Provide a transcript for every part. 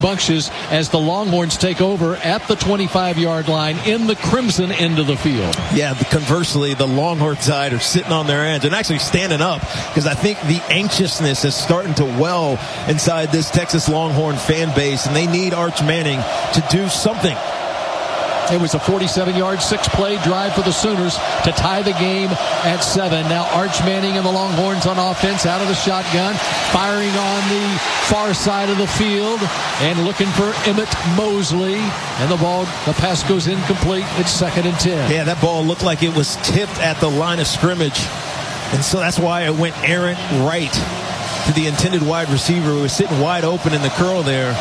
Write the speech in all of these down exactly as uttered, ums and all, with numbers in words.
bunches as the Longhorns take over at the twenty-five-yard line in the crimson end of the field. Yeah, conversely, the Longhorn side are sitting on their ends and actually standing up because I think the anxiousness is starting to well inside this Texas Longhorn fan base, and they need Arch Manning to do something. It was a forty-seven-yard, six-play drive for the Sooners to tie the game at seven. Now Arch Manning and the Longhorns on offense out of the shotgun, firing on the far side of the field and looking for Emmett Mosley. And the ball, the pass goes incomplete. It's second and ten. Yeah, that ball looked like it was tipped at the line of scrimmage. And so that's why it went errant right to the intended wide receiver who was sitting wide open in the curl there.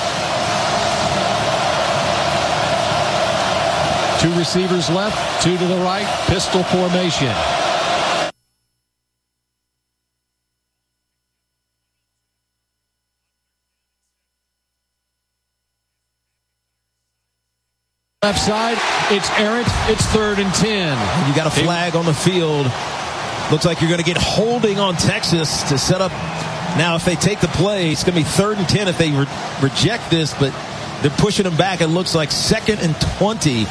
Two receivers left, two to the right, pistol formation. Left side, it's errant, it's third and ten. You got a flag on the field. Looks like you're going to get holding on Texas to set up. Now, if they take the play, it's going to be third and ten if they re- reject this, but they're pushing them back. It looks like second and twenty.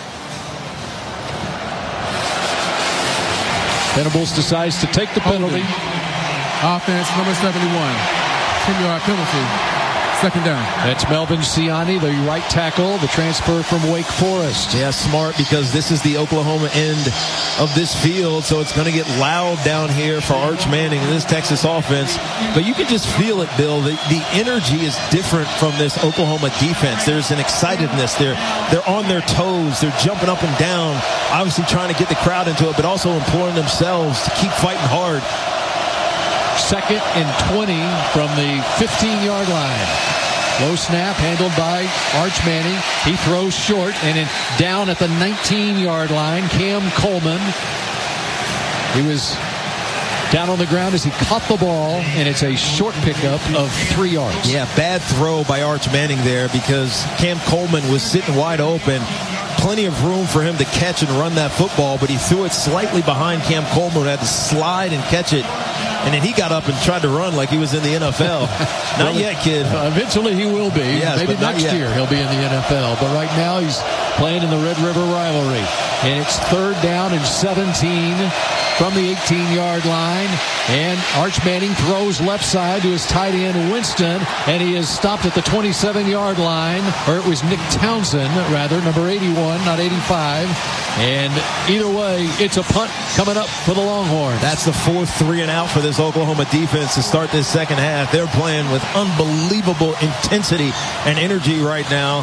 Venables decides to take the penalty. Offense, number seventy-one. ten-yard penalty. Second down. That's Melvin Ciani, the right tackle, the transfer from Wake Forest. Yeah, smart, because this is the Oklahoma end of this field, so it's going to get loud down here for Arch Manning and this Texas offense. But you can just feel it, Bill. The, the energy is different from this Oklahoma defense. There's an excitedness. They're, they're on their toes. They're jumping up and down, obviously trying to get the crowd into it, but also imploring themselves to keep fighting hard. Second and twenty from the fifteen-yard line. Low snap handled by Arch Manning. He throws short and in, down at the nineteen-yard line, Cam Coleman. He was down on the ground as he caught the ball, and it's a short pickup of three yards. Yeah, bad throw by Arch Manning there because Cam Coleman was sitting wide open. Plenty of room for him to catch and run that football, but he threw it slightly behind Cam Coleman, who had to slide and catch it. And then he got up and tried to run like he was in the N F L. Not well, yet, kid. Uh, eventually he will be. Yes, Maybe next yet. year he'll be in the N F L. But right now he's playing in the Red River rivalry. And it's third down and seventeen from the eighteen-yard line. And Arch Manning throws left side to his tight end, Winston. And he is stopped at the twenty-seven-yard line. Or it was Nick Townsend, rather, number eighty-one, not eighty-five. And either way, it's a punt coming up for the Longhorns. That's the fourth three and out for this Oklahoma defense to start this second half. They're playing with unbelievable intensity and energy right now.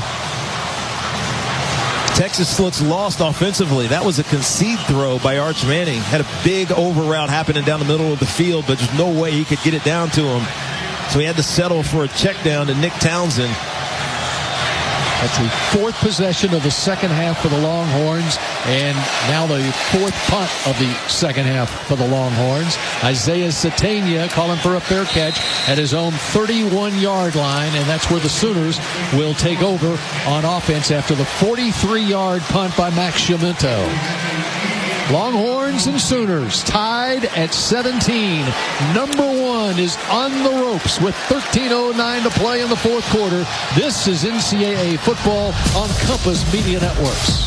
Texas looks lost offensively. That was a concede throw by Arch Manning. Had a big over route happening down the middle of the field, but there's no way he could get it down to him. So he had to settle for a check down to Nick Townsend. That's the fourth possession of the second half for the Longhorns, and now the fourth punt of the second half for the Longhorns. Isaiah Satania calling for a fair catch at his own thirty-one-yard line, and that's where the Sooners will take over on offense after the forty-three-yard punt by Max Sciamento. Longhorns and Sooners tied at seventeen. Number one is on the ropes with thirteen oh nine to play in the fourth quarter. This is N C double A football on Compass Media Networks.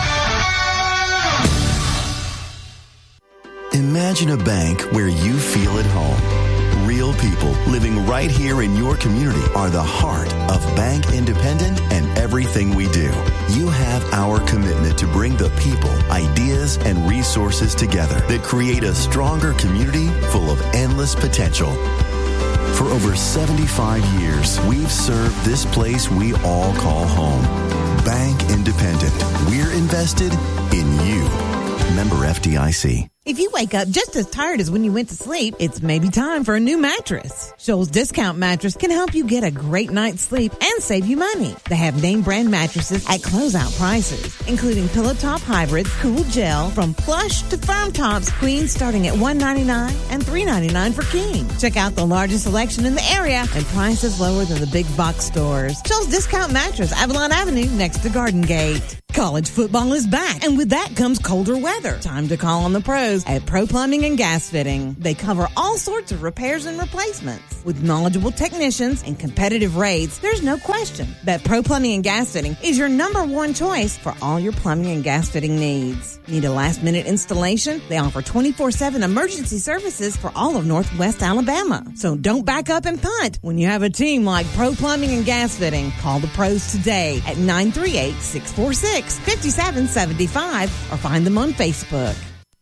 Imagine a bank where you feel at home. Real people living right here in your community are the heart of Bank Independent and everything we do. You have our commitment to bring the people, ideas, and resources together that create a stronger community full of endless potential. For over seventy-five years, we've served this place we all call home. Bank Independent. We're invested in you. Member F D I C. If you wake up just as tired as when you went to sleep, it's maybe time for a new mattress. Shoals Discount Mattress can help you get a great night's sleep and save you money. They have name brand mattresses at closeout prices, including Pillow Top Hybrids, Cool Gel, from plush to firm tops, queens starting at one hundred ninety-nine dollars and three hundred ninety-nine dollars for king. Check out the largest selection in the area and prices lower than the big box stores. Shoals Discount Mattress, Avalon Avenue, next to Garden Gate. College football is back, and with that comes colder weather. Time to call on the pros at Pro Plumbing and Gas Fitting. They cover all sorts of repairs and replacements. With knowledgeable technicians and competitive rates, there's no question that Pro Plumbing and Gas Fitting is your number one choice for all your plumbing and gas fitting needs. Need a last-minute installation? They offer twenty-four seven emergency services for all of Northwest Alabama. So don't back up and punt when you have a team like Pro Plumbing and Gas Fitting. Call the pros today at nine three eight, six four six, five seven seven five or find them on Facebook.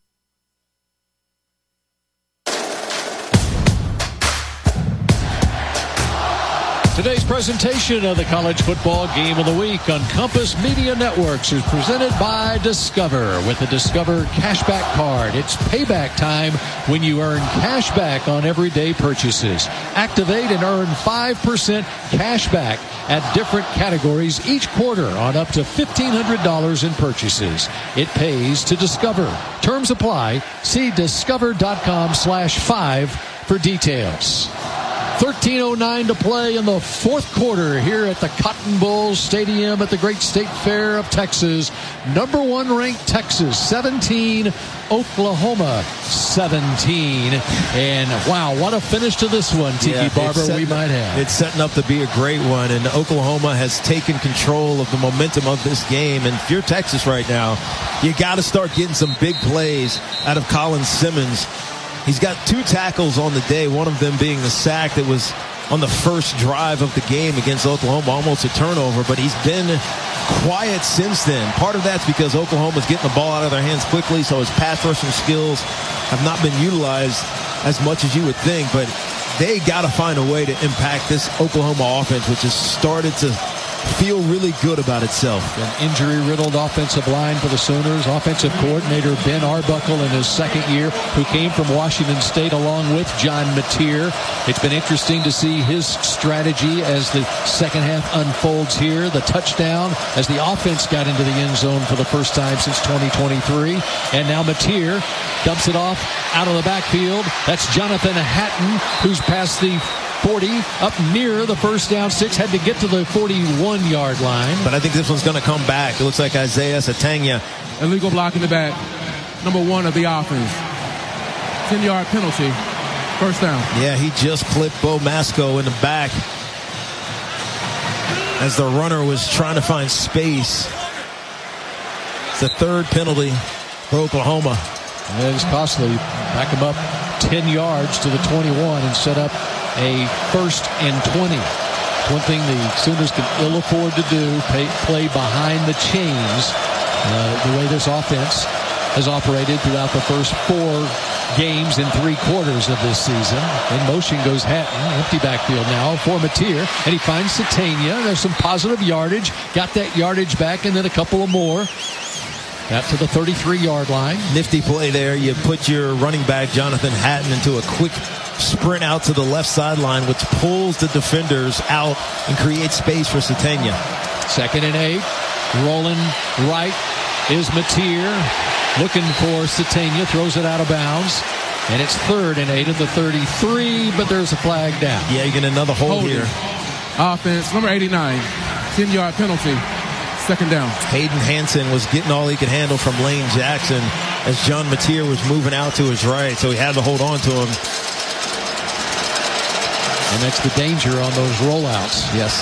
Today's presentation of the College Football Game of the Week on Compass Media Networks is presented by Discover. With the Discover Cashback Card, it's payback time when you earn cash back on everyday purchases. Activate and earn five percent cash back at different categories each quarter on up to fifteen hundred dollars in purchases. It pays to Discover. Terms apply. See discover.com slash five for details. thirteen oh nine to play in the fourth quarter here at the Cotton Bowl Stadium at the Great State Fair of Texas. Number one ranked Texas, seventeen, Oklahoma, seventeen. And wow, what a finish to this one, Tiki yeah, Barber, setting, we might have. It's setting up to be a great one, and Oklahoma has taken control of the momentum of this game. And if you're Texas right now, you got to start getting some big plays out of Colin Simmons. He's got two tackles on the day, one of them being the sack that was on the first drive of the game against Oklahoma, almost a turnover, but he's been quiet since then. Part of that's because Oklahoma's getting the ball out of their hands quickly, so his pass rushing skills have not been utilized as much as you would think, but they got to find a way to impact this Oklahoma offense, which has started to feel really good about itself. An injury-riddled offensive line for the Sooners. Offensive coordinator Ben Arbuckle in his second year, who came from Washington State along with John Mateer. It's been interesting to see his strategy as the second half unfolds here. The touchdown as the offense got into the end zone for the first time since twenty twenty-three. And now Mateer dumps it off out of the backfield. That's Jonathan Hatton, who's past the forty, up near the first down six, had to get to the forty-one yard line. But I think this one's going to come back. It looks like Isaiah Satania. Illegal block in the back. Number one of the offense. ten yard penalty. First down. Yeah, he just clipped Bo Masco in the back as the runner was trying to find space. It's the third penalty for Oklahoma. And it's costly. Back him up ten yards to the twenty-one and set up a first and twenty. One thing the Sooners can ill afford to do, pay, play behind the chains, uh, the way this offense has operated throughout the first four games in three quarters of this season. In motion goes Hatton, empty backfield now for Mateer, and he finds Satania. There's some positive yardage, got that yardage back, and then a couple of more. Out to the thirty-three yard line. Nifty play there. You put your running back, Jonathan Hatton, into a quick sprint out to the left sideline, which pulls the defenders out and creates space for Satania. Second and eight. Rolling right is Mateer. Looking for Satania. Throws it out of bounds. And it's third and eight at the thirty-three, but there's a flag down. Yeah, you get another hold Holding. here. Offense, number eighty-nine. ten yard penalty. Second down. Hayden Hansen was getting all he could handle from Lane Jackson as John Mateer was moving out to his right, so he had to hold on to him. And that's the danger on those rollouts. Yes.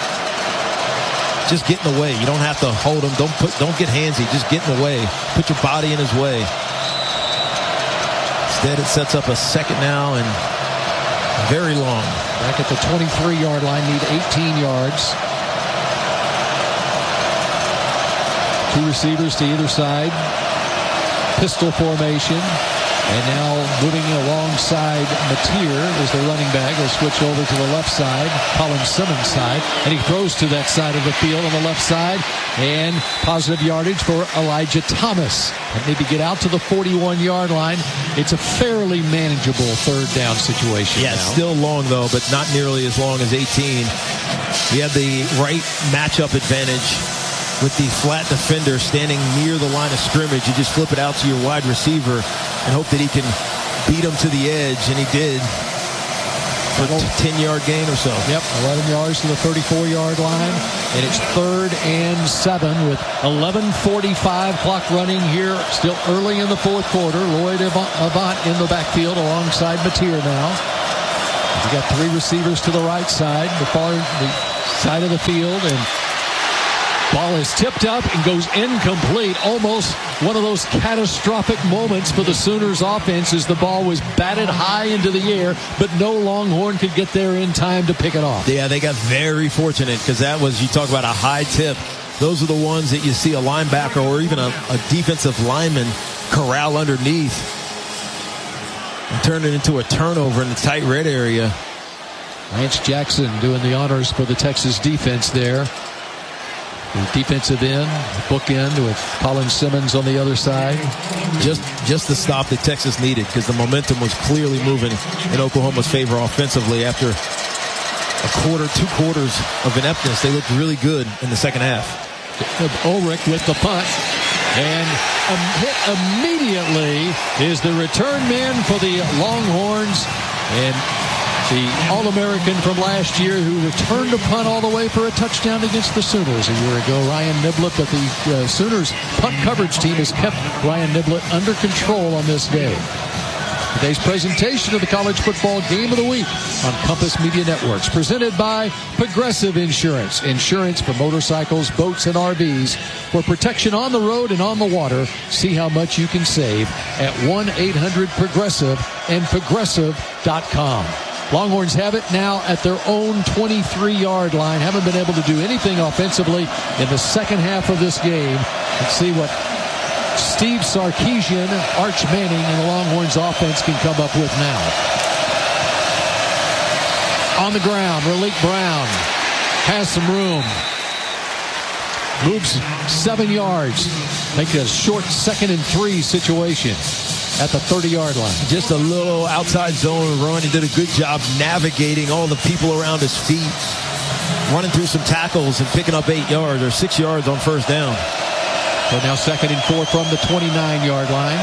Just get in the way. You don't have to hold him. Don't put. Don't get handsy. Just get in the way. Put your body in his way. Instead, it sets up a second now and very long. Back at the twenty-three yard line, need eighteen yards. Two receivers to either side. Pistol formation. And now moving alongside Mateer is the running back. He'll switch over to the left side, Colin Simmons' side. And he throws to that side of the field on the left side. And positive yardage for Elijah Thomas. And maybe get out to the forty-one yard line. It's a fairly manageable third down situation. Yeah, now. It's still long, though, but not nearly as long as eighteen. We have the right matchup advantage with the flat defender standing near the line of scrimmage. You just flip it out to your wide receiver and hope that he can beat him to the edge, and he did. for a ten-yard gain or so. Yep, eleven yards to the thirty-four-yard line, and it's third and seven with eleven forty-five clock running here, still early in the fourth quarter. Lloyd Avant in the backfield alongside Mateer now. He's got three receivers to the right side, the far the side of the field, and ball is tipped up and goes incomplete. Almost one of those catastrophic moments for the Sooners offense as the ball was batted high into the air, but no Longhorn could get there in time to pick it off. Yeah, they got very fortunate because that was, you talk about a high tip. Those are the ones that you see a linebacker or even a, a defensive lineman corral underneath and turn it into a turnover in the tight red area. Lance Jackson doing the honors for the Texas defense there. The defensive end, bookend with Colin Simmons on the other side. Just just the stop that Texas needed because the momentum was clearly moving in Oklahoma's favor offensively. After a quarter, two quarters of ineptness, they looked really good in the second half. Ulrich with the punt. And um, hit immediately is the return man for the Longhorns. And the All-American from last year who returned a punt all the way for a touchdown against the Sooners a year ago, Ryan Niblett. But the uh, Sooners punt coverage team has kept Ryan Niblett under control on this day. Today's presentation of the College Football Game of the Week on Compass Media Networks, presented by Progressive Insurance. Insurance for motorcycles, boats, and R Vs. For protection on the road and on the water, see how much you can save at one eight hundred progressive and progressive dot com. Longhorns have it now at their own twenty-three-yard line. Haven't been able to do anything offensively in the second half of this game. Let's see what Steve Sarkisian, Arch Manning, and the Longhorns offense can come up with now. On the ground, Raleek Brown has some room. Moves seven yards. Make a short second and three situation at the thirty-yard line. Just a little outside zone run. He did a good job navigating all the people around his feet, running through some tackles and picking up eight yards or six yards on first down. So now second and four from the twenty-nine-yard line.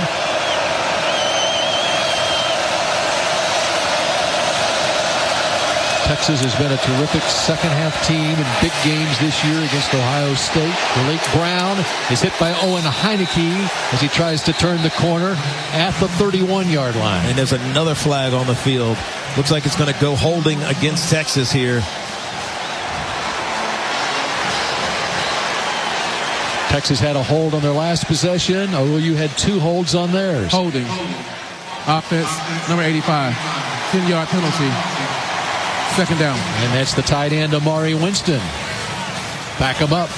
Texas has been a terrific second-half team in big games this year against Ohio State. Raleek Brown is hit by Owen Heineke as he tries to turn the corner at the thirty-one-yard line. And there's another flag on the field. Looks like it's going to go holding against Texas here. Texas had a hold on their last possession. O U had two holds on theirs. Holding. Offense, number eighty-five. ten-yard penalty. Second down. And that's the tight end, Amari Winston. Back him up.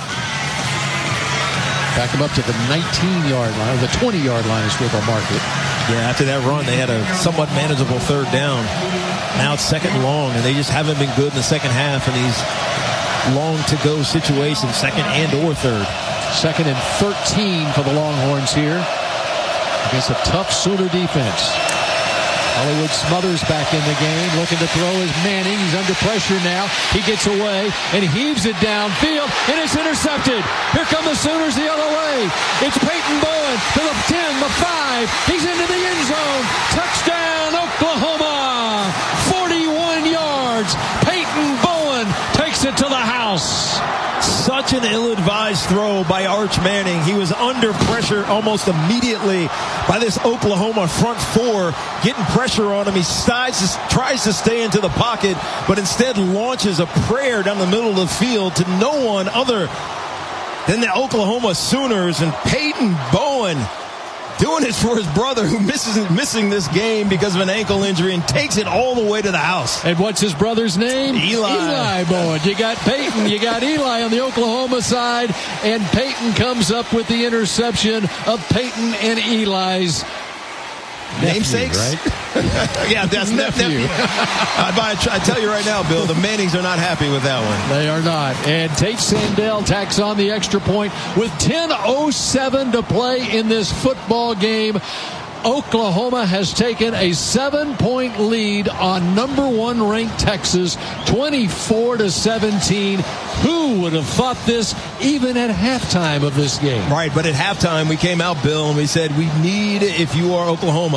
Back him up to the nineteen-yard line, or the twenty-yard line is where they'll mark it. Yeah, after that run, they had a somewhat manageable third down. Now it's second and long, and they just haven't been good in the second half in these long-to-go situations, second and or third. Second and thirteen for the Longhorns here against a tough Sooner defense. Hollywood Smothers back in the game, looking to throw is Manning. He's under pressure now. He gets away and heaves it downfield, and it's intercepted. Here come the Sooners the other way. It's Peyton Bowen to the ten, the five. He's into the end zone. Touchdown, Oklahoma. forty-one yards. Peyton Bowen takes it to the house. Such an ill-advised throw by Arch Manning. He was under pressure almost immediately by this Oklahoma front four, getting pressure on him. He tries to, tries to stay into the pocket, but instead launches a prayer down the middle of the field to no one other than the Oklahoma Sooners. And Peyton Bowen doing it for his brother, who misses missing this game because of an ankle injury, and takes it all the way to the house. And what's his brother's name? Eli. Eli Bowen. You got Peyton, you got Eli on the Oklahoma side, and Peyton comes up with the interception of Peyton and Eli's namesakes, right? Yeah, that's nephew. nephew. I, I tell you right now, Bill, the Mannings are not happy with that one. They are not. And Tate Sandell tacks on the extra point with ten oh seven to play in this football game. Oklahoma has taken a seven-point lead on number one ranked Texas, twenty-four to seventeen. Who would have thought this even at halftime of this game? Right, but at halftime we came out, Bill, and we said we need, if you are Oklahoma,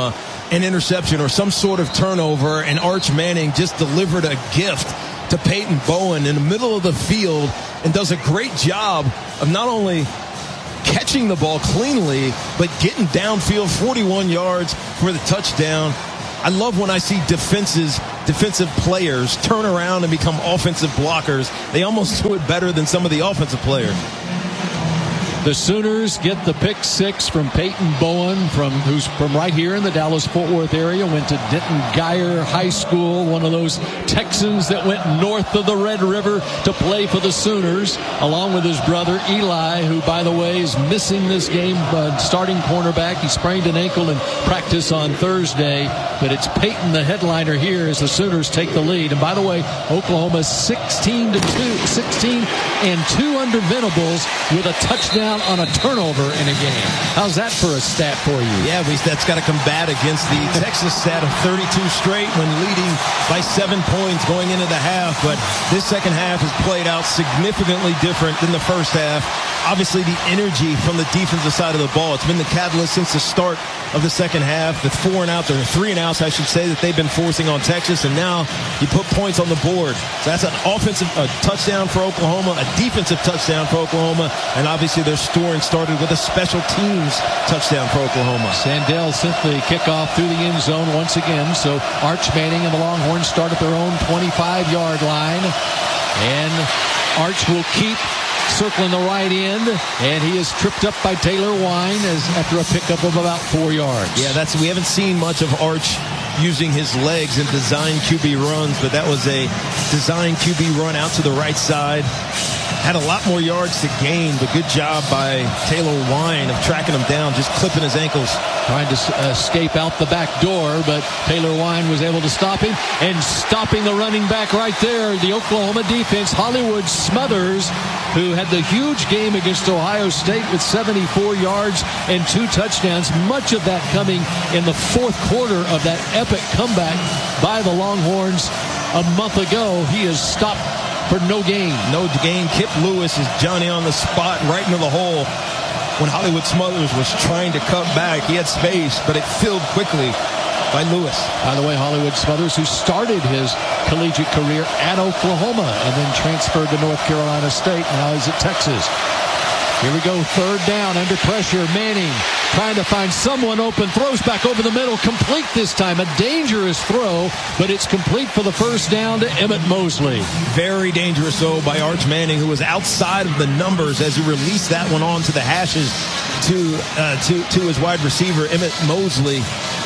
an interception or some sort of turnover, and Arch Manning just delivered a gift to Peyton Bowen in the middle of the field and does a great job of not only catching the ball cleanly, but getting downfield forty-one yards for the touchdown. I love when I see defenses, defensive players turn around and become offensive blockers. They almost do it better than some of the offensive players. The Sooners get the pick six from Peyton Bowen, from who's from right here in the Dallas-Fort Worth area, went to Denton Guyer High School, one of those Texans that went north of the Red River to play for the Sooners, along with his brother Eli, who, by the way, is missing this game, uh, starting cornerback. He sprained an ankle in practice on Thursday, but it's Peyton, the headliner here, as the Sooners take the lead. And by the way, Oklahoma sixteen to two, sixteen and two under Venables with a touchdown on a turnover in a game. How's that for a stat for you? Yeah, we, that's got to combat against the Texas stat of thirty-two straight when leading by seven points going into the half. But this second half has played out significantly different than the first half. Obviously, the energy from the defensive side of the ball, it's been the catalyst since the start of the second half. The four and outs, or three and outs, I should say, that they've been forcing on Texas. And now you put points on the board. So that's an offensive a touchdown for Oklahoma, a defensive touchdown for Oklahoma, and obviously their scoring started with a special teams touchdown for Oklahoma. Sandell sent the kickoff through the end zone once again. So Arch Manning and the Longhorns start at their own twenty-five-yard line. And Arch will keep circling the right end, and he is tripped up by Taylor Wine as after a pickup of about four yards. Yeah, that's we haven't seen much of Arch using his legs in design Q B runs, but that was a design Q B run out to the right side. Had a lot more yards to gain, but good job by Taylor Wine of tracking him down, just clipping his ankles. Trying to escape out the back door, but Taylor Wine was able to stop him, and stopping the running back right there, the Oklahoma defense, Hollywood Smothers, who had the huge game against Ohio State with seventy-four yards and two touchdowns, much of that coming in the fourth quarter of that epic comeback by the Longhorns a month ago. He is stopped for no gain. No gain. Kip Lewis is Johnny on the spot right into the hole. When Hollywood Smothers was trying to cut back, he had space, but it filled quickly by Lewis. By the way, Hollywood Smothers, who started his collegiate career at Oklahoma and then transferred to North Carolina State, now he's at Texas. Here we go, third down, under pressure. Manning trying to find someone open, throws back over the middle, complete this time. A dangerous throw, but it's complete for the first down to Emmett Mosley. Very dangerous, though, by Arch Manning, who was outside of the numbers as he released that one onto the hashes to, uh, to, to his wide receiver, Emmett Mosley.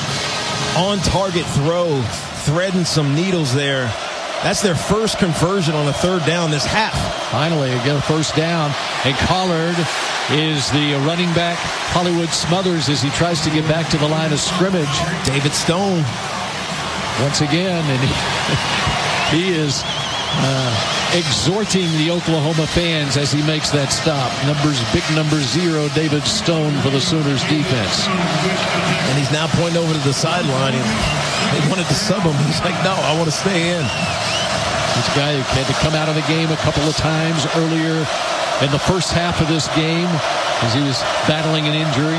On-target throw, threading some needles there. That's their first conversion on a third down this half. Finally, again, first down. And Collard is the running back. Hollywood Smothers as he tries to get back to the line of scrimmage. David Stone. Once again, and he, he is uh, exhorting the Oklahoma fans as he makes that stop. Numbers, big number zero, David Stone for the Sooners defense. And he's now pointing over to the sideline. They wanted to sub him. He's like, no, I want to stay in. This guy had to come out of the game a couple of times earlier in the first half of this game as he was battling an injury.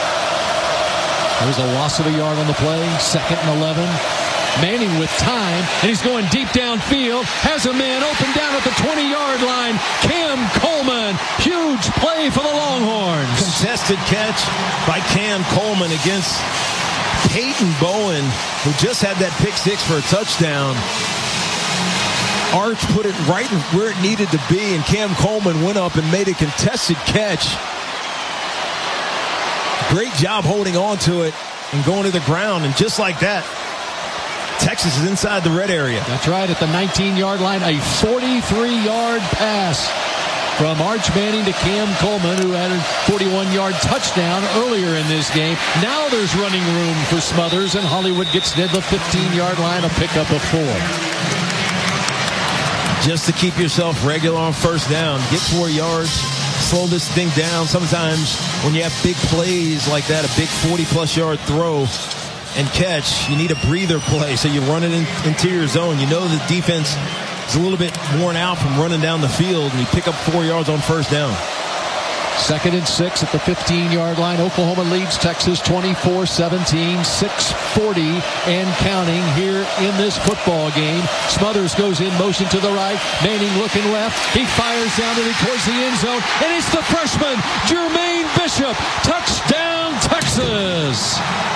There was a loss of a yard on the play, second and eleven. Manning with time, and he's going deep downfield, has a man open down at the twenty-yard line. Cam Coleman, huge play for the Longhorns. Contested catch by Cam Coleman against Peyton Bowen, who just had that pick six for a touchdown. Arch put it right where it needed to be, and Cam Coleman went up and made a contested catch. Great job holding on to it and going to the ground, and just like that, Texas is inside the red area. That's right, at the nineteen-yard line, a forty-three-yard pass from Arch Manning to Cam Coleman, who had a forty-one-yard touchdown earlier in this game. Now there's running room for Smothers, and Hollywood gets to the fifteen-yard line, a pickup of four. Just to keep yourself regular on first down, get four yards, slow this thing down. Sometimes when you have big plays like that, a big forty-plus yard throw and catch, you need a breather play. So you run it in, into your zone. You know the defense is a little bit worn out from running down the field, and you pick up four yards on first down. Second and six at the fifteen-yard line. Oklahoma leads Texas twenty-four seventeen, six forty and counting here in this football game. Smothers goes in motion to the right. Manning looking left. He fires down to the, towards the end zone. And it's the freshman, Jermaine Bishop. Touchdown, Texas.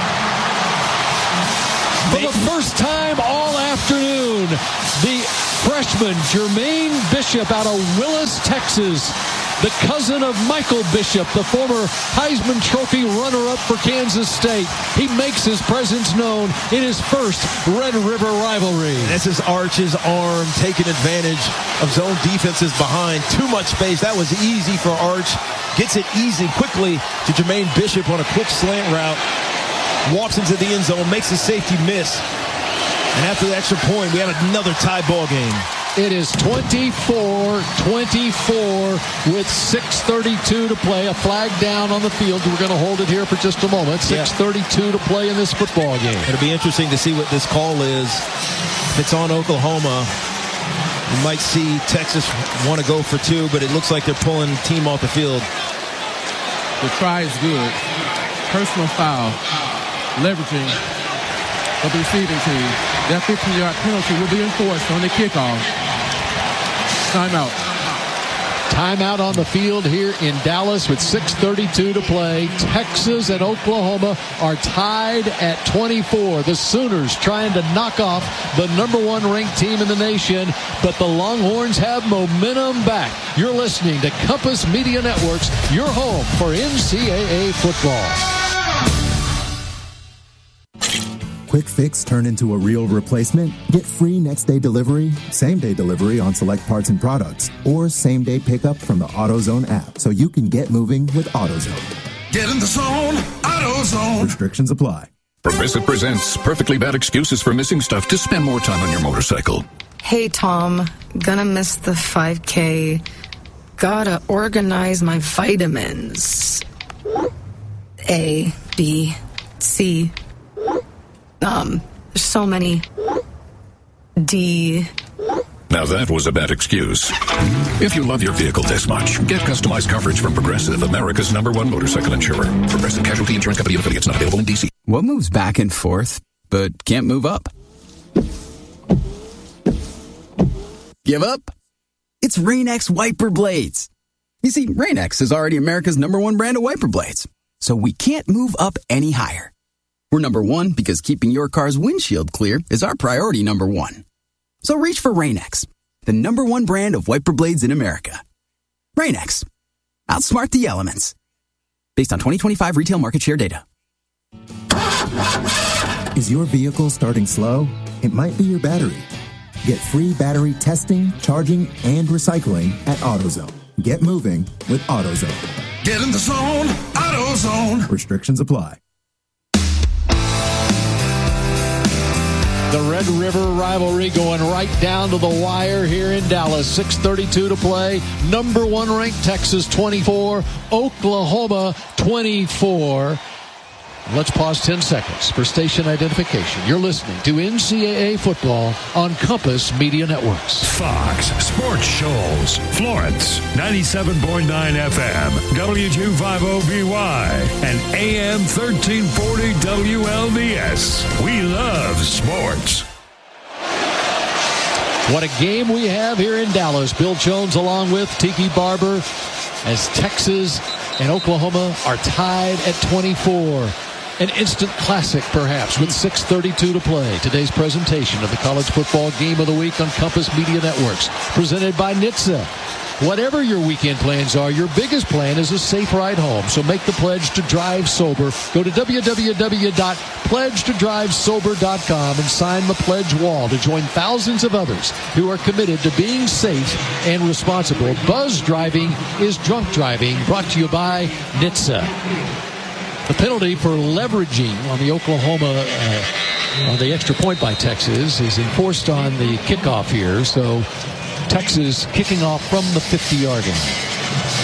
For the first time all afternoon, the freshman, Jermaine Bishop out of Willis, Texas, the cousin of Michael Bishop, the former Heisman Trophy runner-up for Kansas State. He makes his presence known in his first Red River rivalry. This is Arch's arm taking advantage of zone defenses behind. Too much space. That was easy for Arch. Gets it easy quickly to Jermaine Bishop on a quick slant route. Walks into the end zone, makes the safety miss. And after the extra point, we have another tie ball game. It is twenty-four twenty-four with six thirty-two to play. A flag down on the field. We're going to hold it here for just a moment. six thirty-two to play in this football game. It'll be interesting to see what this call is. If it's on Oklahoma, you might see Texas want to go for two, but it looks like they're pulling the team off the field. The try is good. Personal foul. Leveraging of the receiving team. That fifteen-yard penalty will be enforced on the kickoff. Timeout. Timeout on the field here in Dallas with six thirty-two to play. Texas and Oklahoma are tied at twenty-four. The Sooners trying to knock off the number one ranked team in the nation, but the Longhorns have momentum back. You're listening to Compass Media Networks, your home for N C double A football. Quick fix turn into a real replacement? Get free next day delivery, same day delivery on select parts and products, or same day pickup from the AutoZone app so you can get moving with AutoZone. Get in the zone, AutoZone. Restrictions apply. Progressive presents Perfectly Bad Excuses for Missing Stuff to Spend More Time on Your Motorcycle. Hey, Tom. Gonna miss the five K. Gotta organize my vitamins. A, B, C. Um, there's so many. D. Now that was a bad excuse. If you love your vehicle this much, get customized coverage from Progressive, America's number one motorcycle insurer. Progressive Casualty Insurance Company and affiliates, not available in D C. What moves back and forth, but can't move up? Give up? It's Rain-X wiper blades. You see, Rain-X is already America's number one brand of wiper blades, so we can't move up any higher. We're number one because keeping your car's windshield clear is our priority number one. So reach for Rain-X, the number one brand of wiper blades in America. Rain-X. Outsmart the elements. Based on twenty twenty-five retail market share data. Is your vehicle starting slow? It might be your battery. Get free battery testing, charging, and recycling at AutoZone. Get moving with AutoZone. Get in the zone, AutoZone. Restrictions apply. The Red River rivalry going right down to the wire here in Dallas. six thirty-two to play. Number one ranked Texas twenty-four, Oklahoma twenty-four. Let's pause ten seconds for station identification. You're listening to N C double A football on Compass Media Networks. Fox Sports Shoals, Florence, ninety-seven point nine F M, W two fifty B Y, and A M thirteen forty W L D S. We love sports. What a game we have here in Dallas. Bill Jones along with Tiki Barber as Texas and Oklahoma are tied at twenty-four. An instant classic, perhaps, with six thirty-two to play. Today's presentation of the College Football Game of the Week on Compass Media Networks, presented by N H T S A. Whatever your weekend plans are, your biggest plan is a safe ride home. So make the pledge to drive sober. Go to w w w dot pledge to drive sober dot com and sign the pledge wall to join thousands of others who are committed to being safe and responsible. Buzz driving is drunk driving, brought to you by N H T S A. The penalty for leveraging on the Oklahoma, uh, on the extra point by Texas, is enforced on the kickoff here. So Texas kicking off from the fifty-yard line.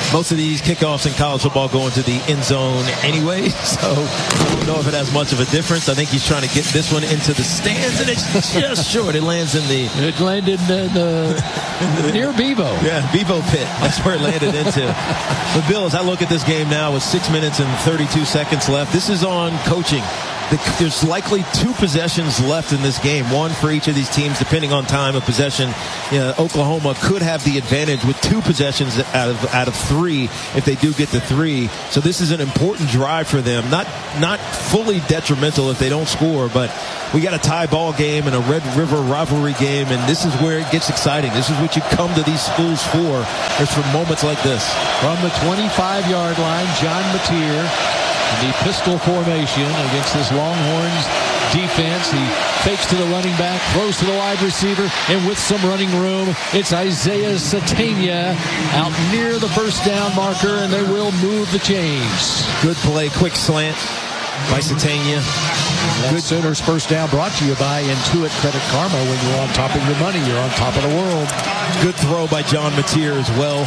most of these kickoffs in college football go into the end zone anyway, so I don't know if it has much of a difference. I think he's trying to get this one into the stands, and it's just short. It lands in the... It landed in the, near Bevo. Yeah, Bevo pit. That's where it landed into. But, Bill, as I look at this game now with six minutes and thirty-two seconds left, this is on coaching. There's likely two possessions left in this game, one for each of these teams, depending on time of possession. You know, Oklahoma could have the advantage with two possessions out of out of three if they do get to three. So this is an important drive for them. Not not fully detrimental if they don't score, but we got a tie ball game and a Red River rivalry game, and this is where it gets exciting. This is what you come to these schools for. It's for moments like this. From the twenty-five-yard line, John Mateer. The pistol formation against this Longhorns defense. He fakes to the running back, throws to the wide receiver, and with some running room, it's Isaiah Satania out near the first down marker, and they will move the chains. Good play, quick slant by Satania. Good Sooners first down brought to you by Intuit Credit Karma. When you're on top of your money, you're on top of the world. Good throw by John Mateer as well.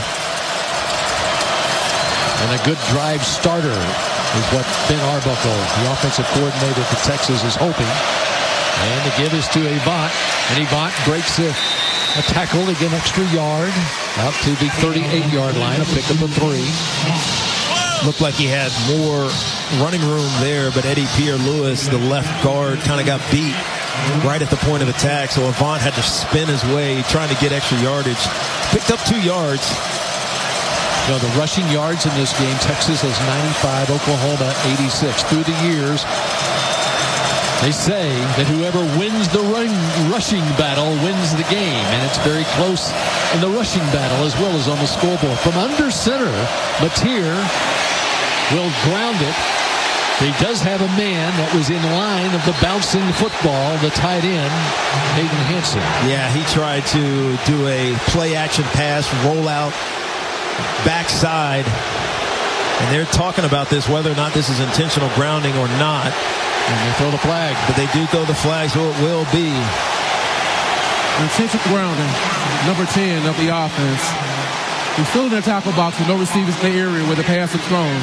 And a good drive starter is what Ben Arbuckle, the offensive coordinator for Texas, is hoping. And the give is to Avant. And Avant breaks a, a tackle to get an extra yard out to the thirty-eight-yard line, a pick up of three. Looked like he had more running room there, but Eddie Pierre-Louis, the left guard, kind of got beat right at the point of attack. So Avant had to spin his way, trying to get extra yardage. Picked up two yards. You know, the rushing yards in this game, Texas has ninety-five, Oklahoma eighty-six. Through the years, they say that whoever wins the run, rushing battle wins the game. And it's very close in the rushing battle as well as on the scoreboard. From under center, Mateer will ground it. He does have a man that was in line of the bouncing football, the tight end, Hayden Hansen. Yeah, he tried to do a play-action pass, roll out, backside, and they're talking about this, whether or not this is intentional grounding or not. And they throw the flag. But they do throw the flag, so it will be. Intentional grounding, number ten of the offense. He's still in the tackle box with no receivers in the area where the pass is thrown.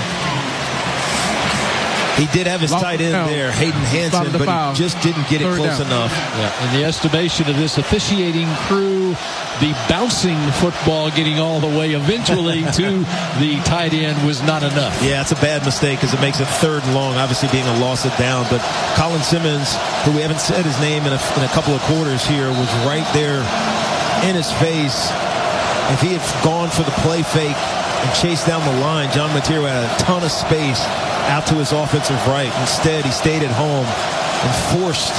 He did have his tight end there, Hayden Hansen, but he just didn't get it close enough. Yeah, in the estimation of this officiating crew, the bouncing football getting all the way eventually to the tight end was not enough. Yeah, it's a bad mistake because it makes it third and long, obviously being a loss of down. But Colin Simmons, who we haven't said his name in a, in a couple of quarters here, was right there in his face. If he had gone for the play fake and chased down the line, John Mateer had a ton of space out to his offensive right. Instead, he stayed at home and forced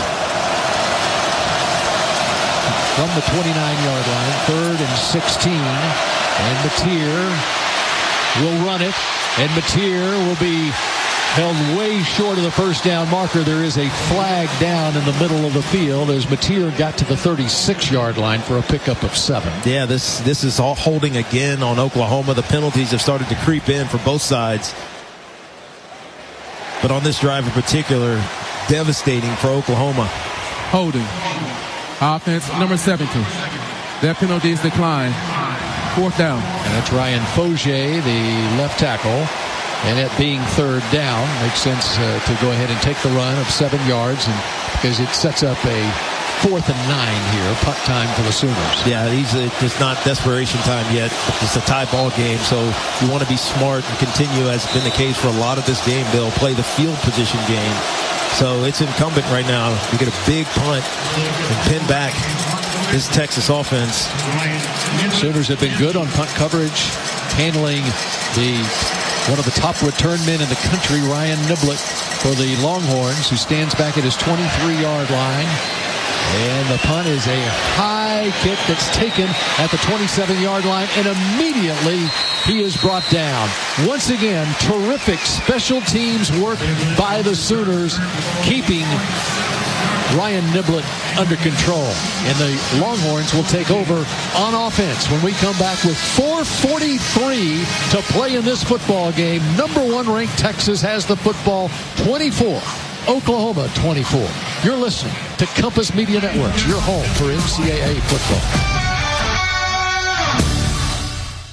from the twenty-nine-yard line, third and sixteen. And Mateer will run it, and Mateer will be held way short of the first down marker. There is a flag down in the middle of the field as Mateer got to the thirty-six-yard line for a pickup of seven. Yeah, this this is all holding again on Oklahoma. The penalties have started to creep in for both sides. But on this drive in particular, devastating for Oklahoma. Holding. Offense number seventeen. That penalty is declined. Fourth down. And that's Ryan Fogier, the left tackle. And it being third down, makes sense uh, to go ahead and take the run of seven yards, and because it sets up a fourth and nine here, punt time for the Sooners. Yeah, these uh, it's not desperation time yet. It's a tie ball game, so you want to be smart and continue, as has been the case for a lot of this game, Bill, play the field position game. So it's incumbent right now. You get a big punt and pin back this Texas offense. Sooners have been good on punt coverage, handling the one of the top return men in the country, Ryan Niblett, for the Longhorns, who stands back at his twenty-three-yard line. And the punt is a high kick that's taken at the twenty-seven-yard line, and immediately he is brought down. Once again, terrific special teams work by the Sooners, keeping Ryan Niblett under control. And the Longhorns will take over on offense when we come back with four forty-three to play in this football game. Number one ranked Texas has the football, twenty-four. Oklahoma twenty-four. You're listening to Compass Media Networks, your home for N C double A football.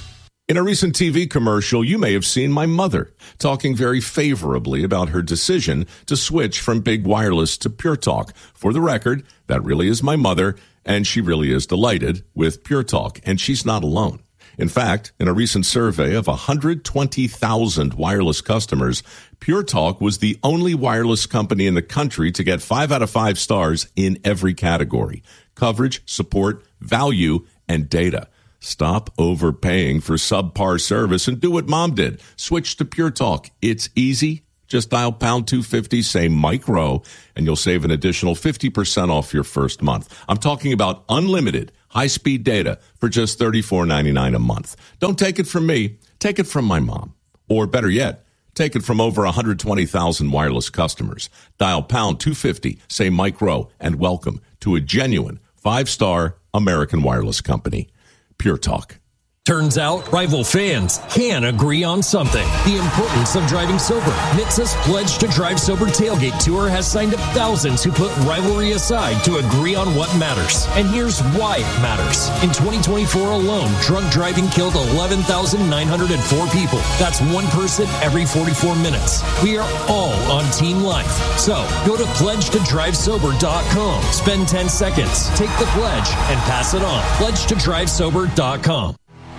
In a recent T V commercial, you may have seen my mother talking very favorably about her decision to switch from Big Wireless to Pure Talk. For the record, that really is my mother, and she really is delighted with Pure Talk, and she's not alone. In fact, in a recent survey of one hundred twenty thousand wireless customers, Pure Talk was the only wireless company in the country to get five out of five stars in every category: coverage, support, value, and data. Stop overpaying for subpar service and do what Mom did. Switch to Pure Talk. It's easy. Just dial pound two fifty, say Mike Rowe, and you'll save an additional fifty percent off your first month. I'm talking about unlimited high-speed data for just thirty-four ninety-nine a month. Don't take it from me. Take it from my mom. Or better yet, take it from over one hundred twenty thousand wireless customers. Dial pound two fifty, say Mike Rowe, and welcome to a genuine five-star American wireless company. Pure Talk. Turns out, rival fans can agree on something. The importance of driving sober. N H T S A's Pledge to Drive Sober Tailgate Tour has signed up thousands who put rivalry aside to agree on what matters. And here's why it matters. In twenty twenty-four alone, drunk driving killed eleven thousand nine hundred four people. That's one person every forty-four minutes. We are all on Team Life. So, go to pledge to drive sober dot com. Spend ten seconds, take the pledge, and pass it on. pledge to drive sober dot com.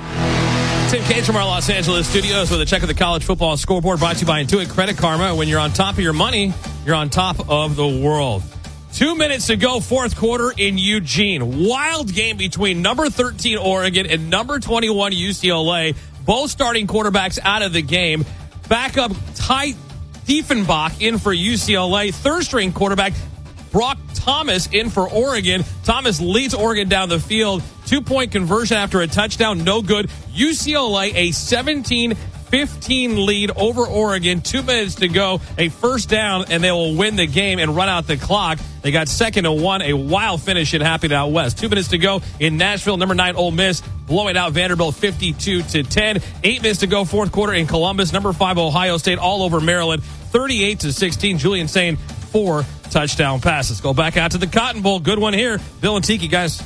Tim Cates from our Los Angeles studios with a check of the college football scoreboard brought to you by Intuit Credit Karma. When you're on top of your money, you're on top of the world. Two minutes to go, fourth quarter in Eugene. Wild game between number thirteen Oregon and number twenty-one U C L A. Both starting quarterbacks out of the game. Backup Ty Diefenbach in for U C L A. Third string quarterback Brock Thomas in for Oregon. Thomas leads Oregon down the field. Two-point conversion after a touchdown, no good. U C L A, a seventeen fifteen lead over Oregon. Two minutes to go, a first down, and they will win the game and run out the clock. They got second and one, a wild finish at Happy Out West. Two minutes to go in Nashville. Number nine, Ole Miss, blowing out Vanderbilt fifty-two to ten. Eight minutes to go, fourth quarter in Columbus. Number five, Ohio State, all over Maryland, thirty-eight to sixteen. Julian Sain, four touchdown passes. Go back out to the Cotton Bowl. Good one here. Bill and Tiki, guys.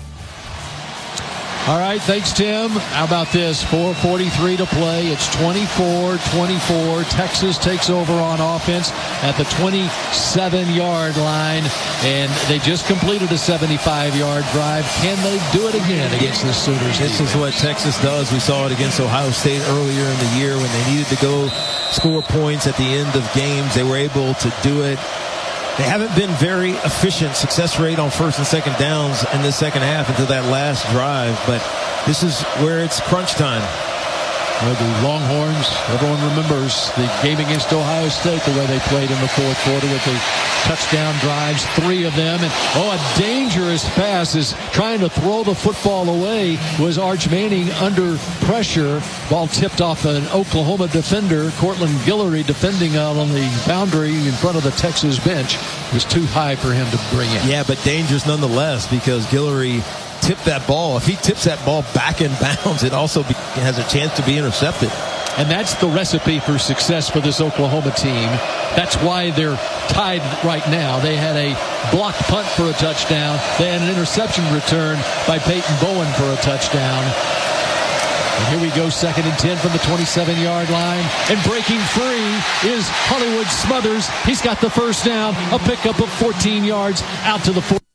All right, thanks, Tim. How about this? four forty-three to play. It's twenty-four twenty-four. Texas takes over on offense at the twenty-seven-yard line, and they just completed a seventy-five-yard drive. Can they do it again against the Sooners? This is what Texas does. We saw it against Ohio State earlier in the year when they needed to go score points at the end of games. They were able to do it. They haven't been very efficient success rate on first and second downs in this second half until that last drive, but this is where it's crunch time. Well, the Longhorns, everyone remembers the game against Ohio State, the way they played in the fourth quarter with the touchdown drives, three of them. And, oh, a dangerous pass is trying to throw the football away was Arch Manning under pressure. Ball tipped off an Oklahoma defender, Cortland Guillory, defending out on the boundary in front of the Texas bench. It was too high for him to bring in. Yeah, but dangerous nonetheless because Guillory tipped that ball. If he tips that ball back in bounds, it also be, has a chance to be intercepted. And that's the recipe for success for this Oklahoma team. That's why they're tied right now. They had a blocked punt for a touchdown. They had an interception return by Peyton Bowen for a touchdown. And here we go, second and ten from the twenty-seven-yard line. And breaking free is Hollywood Smothers. He's got the first down, a pickup of fourteen yards out to the four.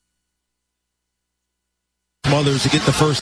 Smothers to get the first.